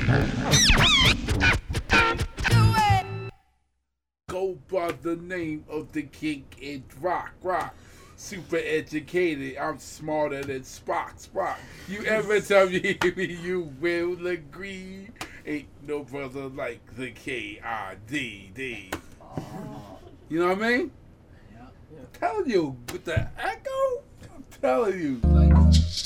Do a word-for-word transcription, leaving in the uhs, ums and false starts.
Go by the name of the king in rock, rock. Super educated, I'm smarter than Spock, Spock. You ever tell me you will agree? Ain't no brother like the K I D D. You know what I mean? Yeah. I'm telling you, with the echo, I'm telling you.